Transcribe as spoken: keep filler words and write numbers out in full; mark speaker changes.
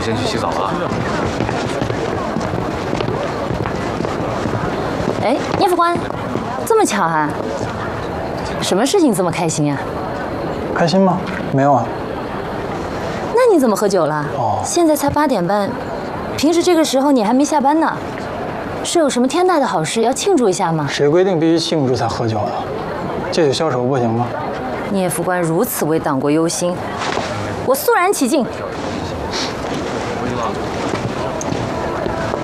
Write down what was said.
Speaker 1: 先去洗澡了啊。
Speaker 2: 哎，聂副官，这么巧啊？什么事情这么开心啊？
Speaker 3: 开心吗？没有啊。
Speaker 2: 那你怎么喝酒了？哦，现在才八点半，平时这个时候你还没下班呢。是有什么天大的好事要庆祝一下吗？
Speaker 3: 谁规定必须庆祝才喝酒的？借酒消愁不行吗？
Speaker 2: 聂副官如此为党国忧心，我肃然起敬，